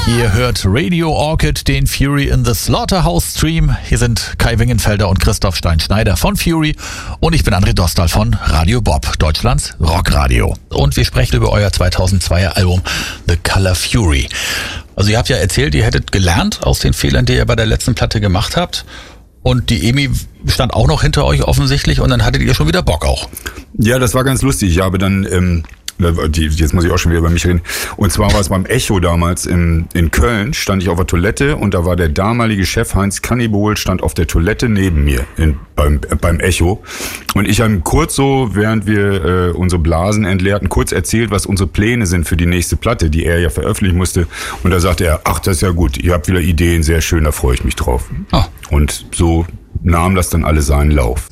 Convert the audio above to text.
Ihr hört Radio Orchid, den Fury in the Slaughterhouse Stream. Hier sind Kai Wingenfelder und Christoph Stein-Schneider von Fury und ich bin André Dostal von Radio Bob, Deutschlands Rockradio. Und wir sprechen über euer 2002er Album The Color Fury. Also ihr habt ja erzählt, ihr hättet gelernt aus den Fehlern, die ihr bei der letzten Platte gemacht habt. Und die EMI stand auch noch hinter euch offensichtlich und dann hattet ihr schon wieder Bock auch. Ja, das war ganz lustig. Ich habe dann, jetzt muss ich auch schon wieder über mich reden. Und zwar war es beim Echo damals in Köln, stand ich auf der Toilette und da war der damalige Chef Heinz Kannibol, stand auf der Toilette neben mir beim Echo. Und ich habe ihm kurz so, während wir unsere Blasen entleerten, kurz erzählt, was unsere Pläne sind für die nächste Platte, die er ja veröffentlichen musste. Und da sagte er, ach, das ist ja gut, ihr habt wieder Ideen, sehr schön, da freue ich mich drauf. Ah. Und so nahm das dann alles seinen Lauf.